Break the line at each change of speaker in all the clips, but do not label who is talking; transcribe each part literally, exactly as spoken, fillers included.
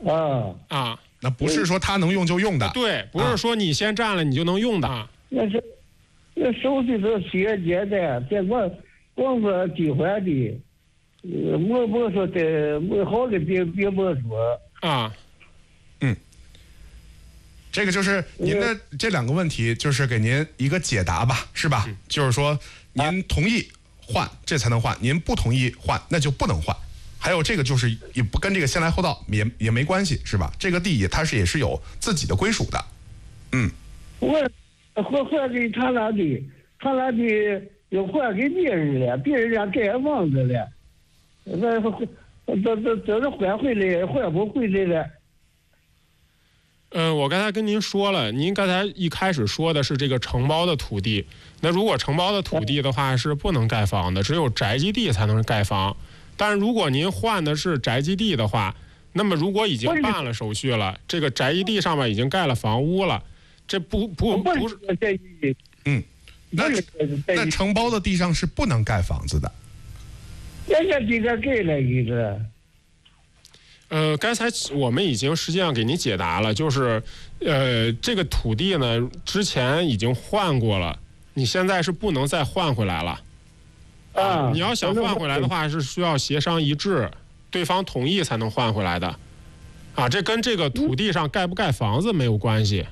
啊
啊，
那不是说他能用就用的。
对，不是说你先占了你就能用的。啊、
那是那手续都写简单，别光光说计划的，呃，没没说的没好的别别没说
啊。
嗯，这个就是您的这两个问题，就是给您一个解答吧，是吧？嗯、就是说您同意换，这才能换；您不同意换，那就不能换。还有这个就是也不跟这个先来后到也也没关系，是吧？这个地它是也是有自己的归属的。嗯，
我换换给他那地，他那地又换给别人了，别人家盖房子了，那这这这是换回来换不回来了。
嗯、呃，我刚才跟您说了，您刚才一开始说的是这个承包的土地，那如果承包的土地的话是不能盖房的，只有宅基地才能盖房。但是如果您换的是宅基地的话，那么如果已经办了手续了，这个宅基地上面已经盖了房屋了，这不不不是
嗯，那那承包的地上是不能盖房子的。
人家地个盖了一个。
呃，刚才我们已经实际上给您解答了，就是，呃，这个土地呢之前已经换过了，你现在是不能再换回来了。啊，你要想换回来的话，是需要协商一致，对方同意才能换回来的，啊，这跟这个土地上盖不盖房子没有关系。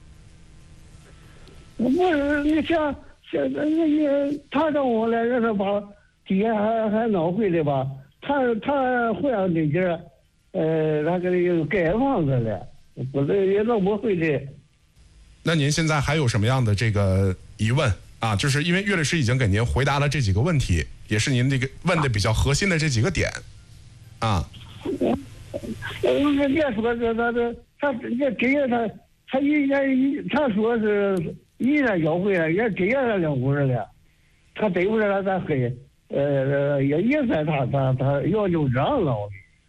不是，你想现在你他让我来让他把地还还拿回来吧，他他换那地儿，呃，那个又盖房子了，不是也弄不回来。
那您现在还有什么样的这个疑问？啊，就是因为岳律师已经给您回答了这几个问题，也是您这个问的比较核心的这几个点，啊。
人家说这他这他也给了他，他一年他说是一年要回来，也给了他两五十了，他对不了他黑，呃也也算他他他要求账了，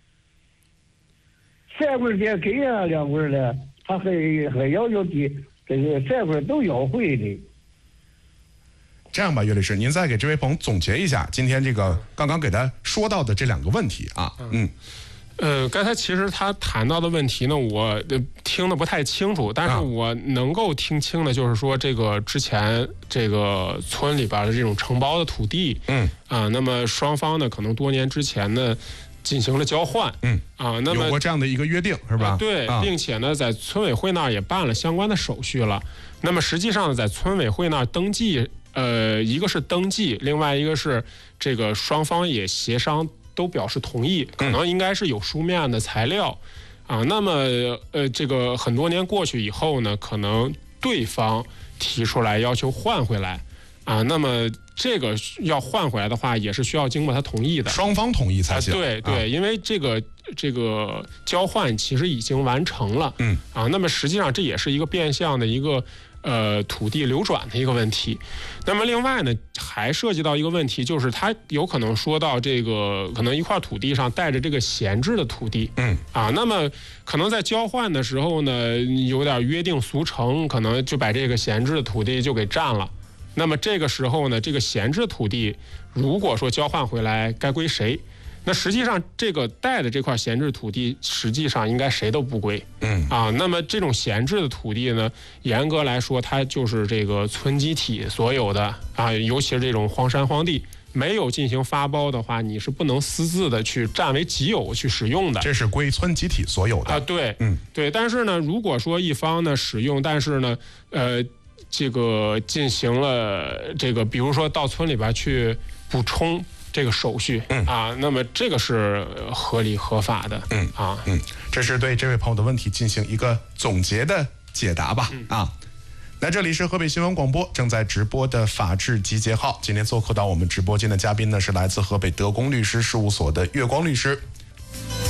三块钱给了两五十了，他还还要求的这个三块都要回的。
这样吧，岳律师，您再给这位朋友总结一下今天这个刚刚给他说到的这两个问题啊。嗯，
呃，刚才其实他谈到的问题呢，我听得不太清楚，但是我能够听清的就是说，这个之前这个村里边的这种承包的土地，
嗯
啊，那么双方呢可能多年之前呢进行了交换，
嗯
啊，那么
有过这样的一个约定是吧？
啊、对、啊，并且呢在村委会那儿也办了相关的手续了。那么实际上在村委会那儿登记。呃，一个是登记，另外一个是这个双方也协商，都表示同意，可能应该是有书面的材料，啊，那么呃，这个很多年过去以后呢，可能对方提出来要求换回来，啊，那么这个要换回来的话，也是需要经过他同意的，
双方同意才行。
啊、对对、啊，因为这个这个交换其实已经完成了，
嗯，
啊，那么实际上这也是一个变相的一个。呃，土地流转的一个问题。那么另外呢，还涉及到一个问题，就是它有可能说到这个，可能一块土地上带着这个闲置的土地，
嗯
啊，那么可能在交换的时候呢，有点约定俗成，可能就把这个闲置的土地就给占了。那么这个时候呢，这个闲置土地如果说交换回来，该归谁？那实际上这个带的这块闲置土地，实际上应该谁都不归。
嗯
啊，那么这种闲置的土地呢，严格来说，它就是这个村集体所有的啊，尤其是这种荒山荒地，没有进行发包的话，你是不能私自的去占为己有去使用的。
这是归村集体所有的
啊，对，
嗯
对。但是呢，如果说一方呢使用，但是呢，呃，这个进行了这个，比如说到村里边去补充。这个手续、
嗯、
啊，那么这个是合理合法的，
嗯
啊，
嗯，这是对这位朋友的问题进行一个总结的解答吧，
嗯、
啊。那这里是河北新闻广播正在直播的法治集结号，今天做客到我们直播间的嘉宾呢是来自河北德公律师事务所的岳光律师。